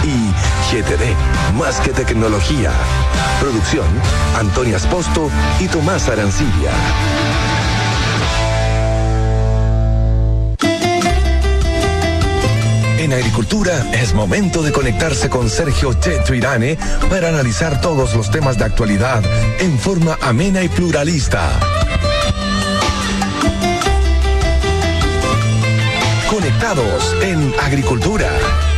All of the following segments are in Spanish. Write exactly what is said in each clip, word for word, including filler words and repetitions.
y G T D, más que tecnología. Producción, Antonia Esposto y Tomás Arancibia. En Agricultura es momento de conectarse con Sergio Checho Irane para analizar todos los temas de actualidad en forma amena y pluralista. Conectados en Agricultura.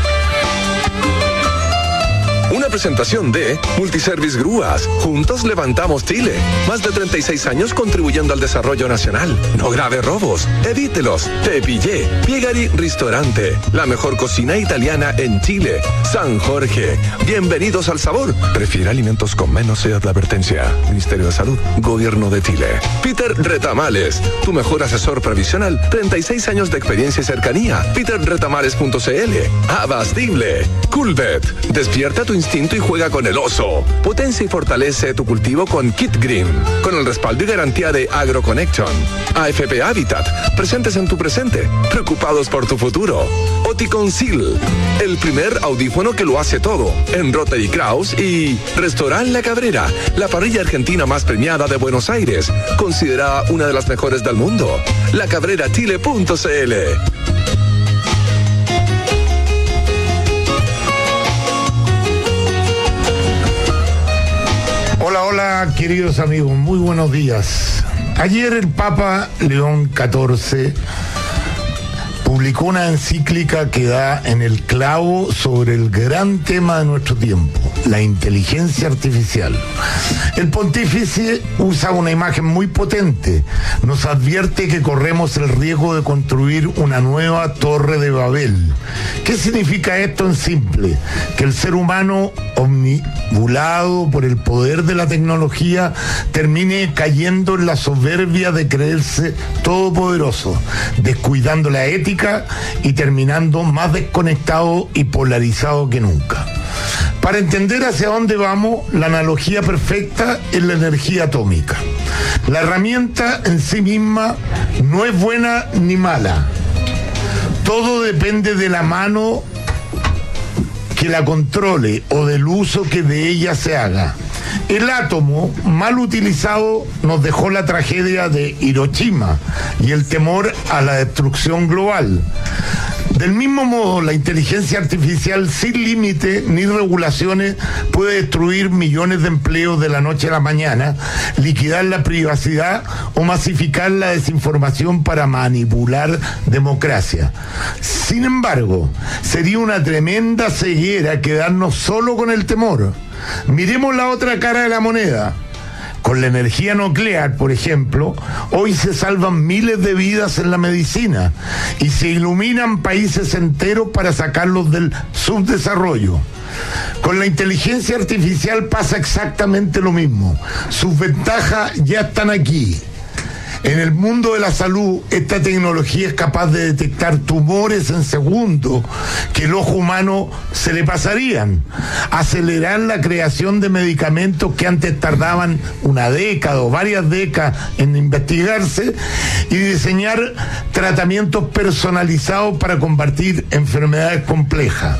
Una presentación de Multiservice Grúas. Juntos levantamos Chile. Más de treinta y seis años contribuyendo al desarrollo nacional. No grave robos. Evítelos. Te pillé. Piegari Ristorante. La mejor cocina italiana en Chile. San Jorge. Bienvenidos al sabor. Prefiere alimentos con menos edad de advertencia. Ministerio de Salud. Gobierno de Chile. Peter Retamales. Tu mejor asesor previsional. treinta y seis años de experiencia y cercanía. peter retamales punto c l. Abastible. Coolbet. Despierta tu instinto y juega con el oso. Potencia y fortalece tu cultivo con Kit Green, con el respaldo y garantía de AgroConnection. A F P Habitat, presentes en tu presente, preocupados por tu futuro. Oticonceal, el primer audífono que lo hace todo, en Rotary Kraus. Y Restaurant La Cabrera, la parrilla argentina más premiada de Buenos Aires, considerada una de las mejores del mundo. la cabrera chile punto c l. Hola, hola, queridos amigos, muy buenos días. Ayer el Papa León catorce publicó una encíclica que da en el clavo sobre el gran tema de nuestro tiempo, la inteligencia artificial. El pontífice usa una imagen muy potente. Nos advierte que corremos el riesgo de construir una nueva Torre de Babel. ¿Qué significa esto en simple? Que el ser humano, omnibulado por el poder de la tecnología, termine cayendo en la soberbia de creerse todopoderoso, descuidando la ética y terminando más desconectado y polarizado que nunca. Para entender hacia dónde vamos, la analogía perfecta es la energía atómica. La herramienta en sí misma no es buena ni mala. Todo depende de la mano que la controle o del uso que de ella se haga. El átomo, mal utilizado, nos dejó la tragedia de Hiroshima y el temor a la destrucción global. Del mismo modo, la inteligencia artificial sin límite ni regulaciones puede destruir millones de empleos de la noche a la mañana, liquidar la privacidad o masificar la desinformación para manipular democracia. Sin embargo, sería una tremenda ceguera quedarnos solo con el temor. Miremos la otra cara de la moneda. Con la energía nuclear, por ejemplo, hoy se salvan miles de vidas en la medicina y se iluminan países enteros para sacarlos del subdesarrollo. Con la inteligencia artificial pasa exactamente lo mismo. Sus ventajas ya están aquí. En el mundo de la salud, esta tecnología es capaz de detectar tumores en segundos que el ojo humano se le pasarían, acelerar la creación de medicamentos que antes tardaban una década o varias décadas en investigarse y diseñar tratamientos personalizados para combatir enfermedades complejas.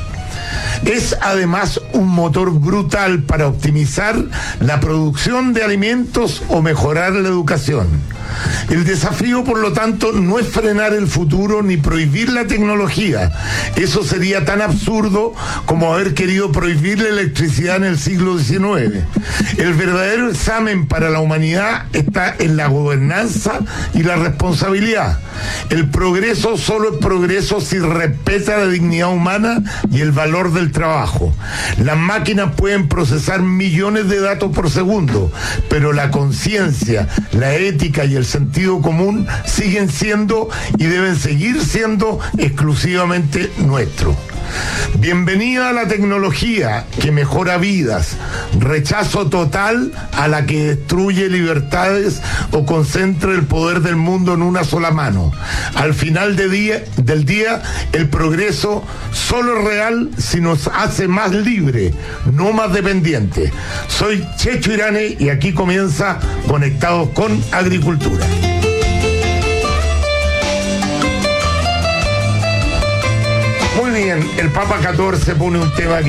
Es además un motor brutal para optimizar la producción de alimentos o mejorar la educación. El desafío, por lo tanto, no es frenar el futuro ni prohibir la tecnología. Eso sería tan absurdo como haber querido prohibir la electricidad en el siglo diecinueve. El verdadero examen para la humanidad está en la gobernanza y la responsabilidad. El progreso solo es progreso si respeta la dignidad humana y el valor del trabajo. Las máquinas pueden procesar millones de datos por segundo, pero la conciencia, la ética y el sentido común siguen siendo y deben seguir siendo exclusivamente nuestros. Bienvenida a la tecnología que mejora vidas, rechazo total a la que destruye libertades o concentra el poder del mundo en una sola mano. Al final de día, del día, el progreso solo es real si nos hace más libres, no más dependientes. Soy Checho Irane y aquí comienza Conectados con Agricultura. Muy bien, el Papa catorce pone un tema que